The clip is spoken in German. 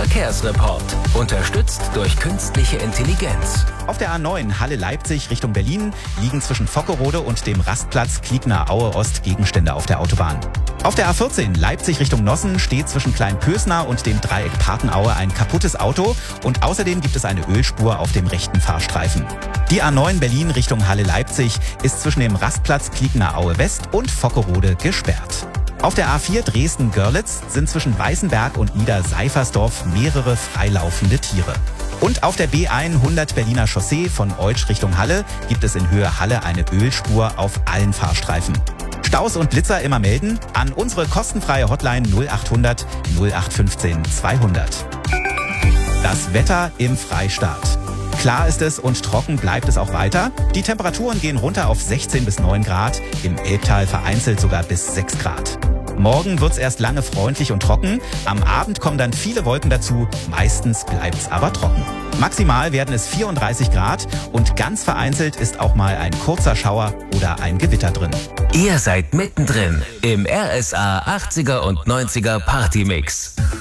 Verkehrsreport. Unterstützt durch künstliche Intelligenz. Auf der A9 Halle-Leipzig Richtung Berlin liegen zwischen Vockerode und dem Rastplatz Kliegner-Aue-Ost Gegenstände auf der Autobahn. Auf der A14 Leipzig Richtung Nossen steht zwischen Kleinpösner und dem Dreieck Partenaue ein kaputtes Auto und außerdem gibt es eine Ölspur auf dem rechten Fahrstreifen. Die A9 Berlin Richtung Halle-Leipzig ist zwischen dem Rastplatz Kliegner-Aue-West und Vockerode gesperrt. Auf der A4 Dresden-Görlitz sind zwischen Weißenberg und Nieder-Seifersdorf mehrere freilaufende Tiere. Und auf der B100 Berliner Chaussee von Eutsch Richtung Halle gibt es in Höhe Halle eine Ölspur auf allen Fahrstreifen. Staus und Blitzer immer melden an unsere kostenfreie Hotline 0800 0815 200. Das Wetter im Freistaat. Klar ist es und trocken bleibt es auch weiter. Die Temperaturen gehen runter auf 16 bis 9 Grad, im Elbtal vereinzelt sogar bis 6 Grad. Morgen wird's erst lange freundlich und trocken. Am Abend kommen dann viele Wolken dazu. Meistens bleibt's aber trocken. Maximal werden es 34 Grad und ganz vereinzelt ist auch mal ein kurzer Schauer oder ein Gewitter drin. Ihr seid mittendrin im RSA 80er und 90er Partymix.